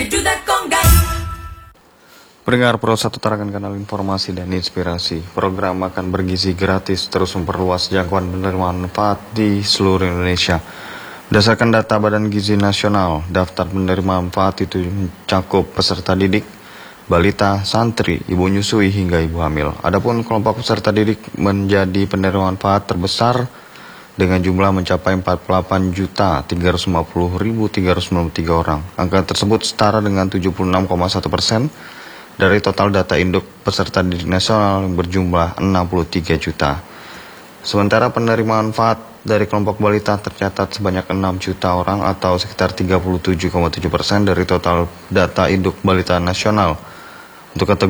Pendengar Pro 1 Tarakan Kanal Informasi dan Inspirasi, program Makan Bergizi Gratis terus memperluas jangkauan penerima manfaat di seluruh Indonesia. Berdasarkan data Badan Gizi Nasional, daftar penerima manfaat itu mencakup peserta didik, balita, santri, ibu nyusui hingga ibu hamil. Adapun kelompok peserta didik menjadi penerima manfaat terbesar dengan jumlah mencapai 48.350.393 orang. Angka tersebut setara dengan 76,1% dari total data induk peserta didik nasional yang berjumlah 63 juta. Sementara penerima manfaat dari kelompok balita tercatat sebanyak 6 juta orang atau sekitar 37,7% dari total data induk balita nasional. Untuk kategori